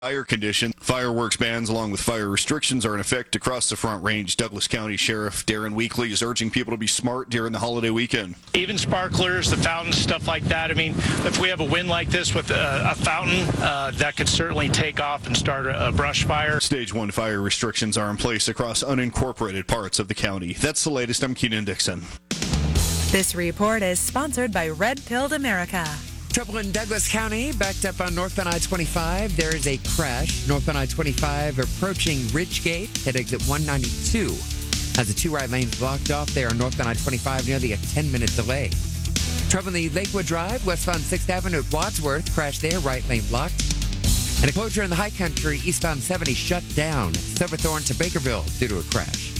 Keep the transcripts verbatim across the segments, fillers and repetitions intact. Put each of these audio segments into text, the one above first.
Fire condition. Fireworks bans along with fire restrictions are in effect across the Front Range. Douglas County Sheriff Darren Weekly is urging people to be smart during the holiday weekend. Even sparklers, the fountains, stuff like that. I mean, if we have a wind like this with a, a fountain, uh, that could certainly take off and start a, a brush fire. Stage one fire restrictions are in place across unincorporated parts of the county. That's the latest. I'm Keenan Dixon. This report is sponsored by Red Pilled America. Trouble in Douglas County, backed up on northbound I twenty-five. There is a crash. Northbound I twenty-five approaching Ridgegate at exit one ninety-two. Has the two right lanes blocked off there on northbound I twenty-five, nearly a ten-minute delay. Trouble in the Lakewood Drive, westbound sixth Avenue at Wadsworth. Crash there, right lane blocked. And a closure in the High Country, eastbound seventy shut down. Silverthorne to Bakerville due to a crash.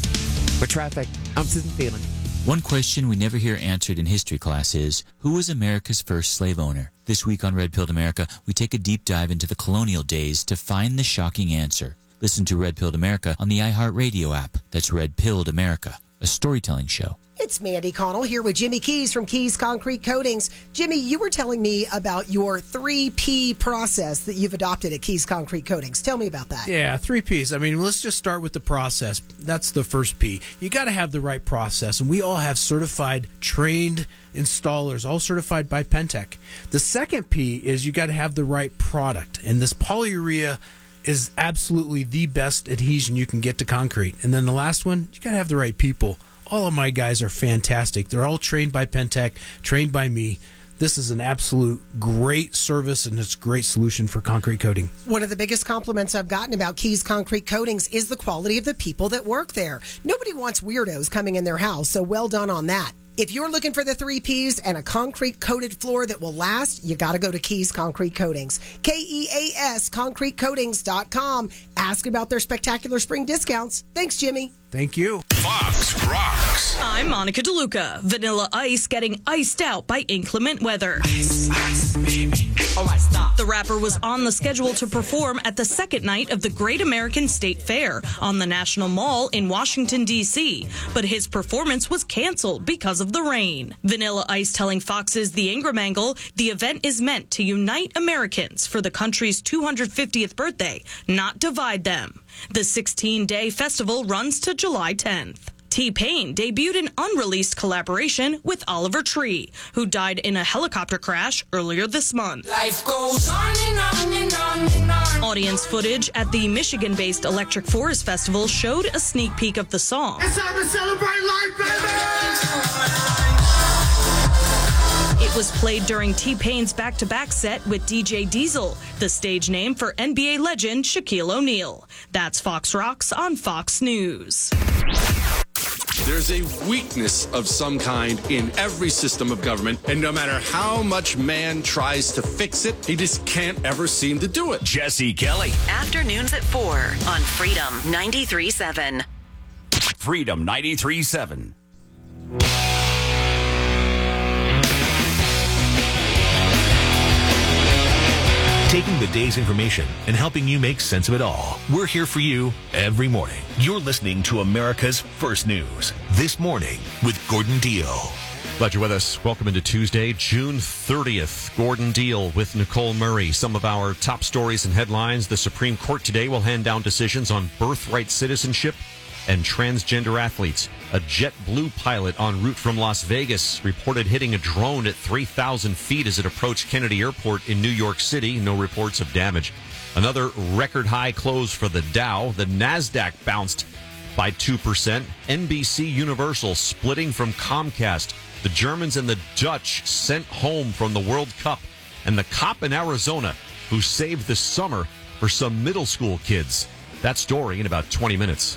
For traffic, I'm Susan Phelan. One question we never hear answered in history class is, who was America's first slave owner? This week on Red Pilled America, we take a deep dive into the colonial days to find the shocking answer. Listen to Red Pilled America on the iHeartRadio app. That's Red Pilled America, a storytelling show. It's Mandy Connell here with Jimmy Keys from Keys Concrete Coatings. Jimmy, you were telling me about your three P process that you've adopted at Keys Concrete Coatings. Tell me about that. Yeah, three Ps. I mean, let's just start with the process. That's the first P. You got to have the right process, and we all have certified, trained installers, all certified by Pentec. The second P is you got to have the right product, and this polyurea is absolutely the best adhesion you can get to concrete. And then the last one, you got to have the right people. All of my guys are fantastic. They're all trained by Pentec, trained by me. This is an absolute great service, and it's a great solution for concrete coating. One of the biggest compliments I've gotten about Keys Concrete Coatings is the quality of the people that work there. Nobody wants weirdos coming in their house, so well done on that. If you're looking for the three Ps and a concrete coated floor that will last, you got to go to Keys Concrete Coatings. K E A S concrete coatings dot com. Ask about their spectacular spring discounts. Thanks, Jimmy. Thank you. Fox Rocks. I'm Monica DeLuca. Vanilla Ice getting iced out by inclement weather. Ice, ice, baby. Oh, my stop. The rapper was on the schedule to perform at the second night of the Great American State Fair on the National Mall in Washington, D C, but his performance was canceled because of the rain. Vanilla Ice telling Fox's The Ingram Angle the event is meant to unite Americans for the country's two hundred fiftieth birthday, not divide them. The sixteen-day festival runs to July tenth. T-Pain debuted an unreleased collaboration with Oliver Tree, who died in a helicopter crash earlier this month. Life goes on and on and on and on. Audience footage at the Michigan-based Electric Forest Festival showed a sneak peek of the song. It's time to celebrate life, baby! It was played during T-Pain's back-to-back set with D J Diesel, the stage name for N B A legend Shaquille O'Neal. That's Fox Rocks on Fox News. There's a weakness of some kind in every system of government, and no matter how much man tries to fix it, he just can't ever seem to do it. Jesse Kelly. Afternoons at four on Freedom ninety-three point seven. Freedom ninety-three point seven. Taking the day's information and helping you make sense of it all. We're here for you every morning. You're listening to America's First News. This Morning with Gordon Deal. Glad you're with us. Welcome into Tuesday, June thirtieth. Gordon Deal with Nicole Murray. Some of our top stories and headlines. The Supreme Court today will hand down decisions on birthright citizenship and transgender athletes. A JetBlue pilot en route from Las Vegas reported hitting a drone at three thousand feet as it approached Kennedy Airport in New York City. No reports of damage. Another record high close for the Dow. The NASDAQ bounced by two percent. N B C Universal splitting from Comcast. The Germans and the Dutch sent home from the World Cup. And the cop in Arizona who saved the summer for some middle school kids. That story in about twenty minutes.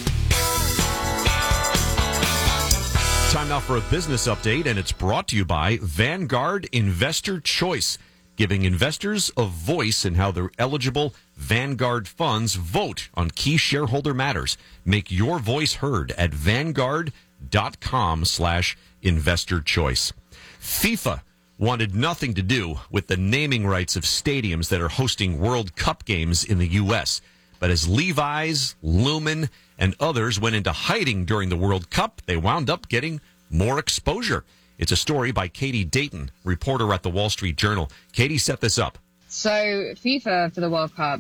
Time now for a business update, and it's brought to you by Vanguard Investor Choice, giving investors a voice in how their eligible Vanguard funds vote on key shareholder matters. Make your voice heard at vanguard.com slash investor choice. FIFA wanted nothing to do with the naming rights of stadiums that are hosting World Cup games in the U S. But as Levi's, Lumen, and others went into hiding during the World Cup, they wound up getting more exposure. It's a story by Katie Dayton, reporter at the Wall Street Journal. Katie set this up. So FIFA for the World Cup